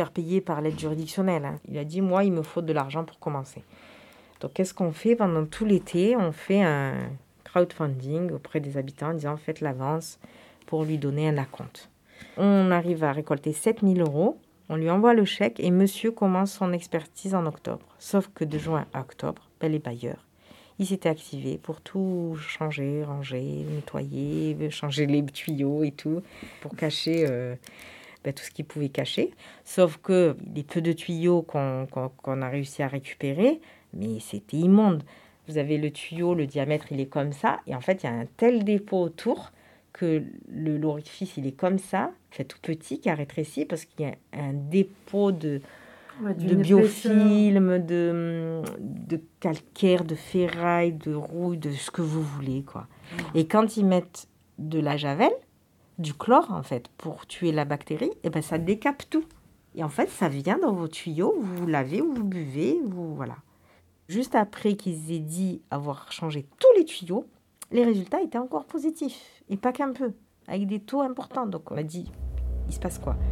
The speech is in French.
faire payer par l'aide juridictionnelle. Hein. Il a dit, moi, il me faut de l'argent pour commencer. Donc, qu'est-ce qu'on fait pendant tout l'été? On fait un crowdfunding auprès des habitants en disant, faites l'avance pour lui donner un acompte. On arrive à récolter 7 000 €. On lui envoie le chèque et monsieur commence son expertise en octobre. Sauf que de juin à octobre, les bailleurs, ils s'étaient activés pour tout changer, ranger, nettoyer, changer les tuyaux et tout, pour cacher tout ce qu'ils pouvaient cacher. Sauf que les peu de tuyaux qu'on a réussi à récupérer, mais c'était immonde. Vous avez le tuyau, le diamètre, il est comme ça. Et en fait, il y a un tel dépôt autour que l'orifice, il est comme ça, fait tout petit, qui a rétréci, parce qu'il y a un dépôt de biofilm, de calcaire, de ferraille, de rouille, de ce que vous voulez, quoi. Et quand ils mettent de la javel, du chlore, en fait, pour tuer la bactérie, ça décape tout. Et en fait, ça vient dans vos tuyaux, vous lavez, vous buvez, voilà. Juste après qu'ils aient dit avoir changé tous les tuyaux, les résultats étaient encore positifs. Et pas qu'un peu, avec des taux importants. Donc on a dit, il se passe quoi ?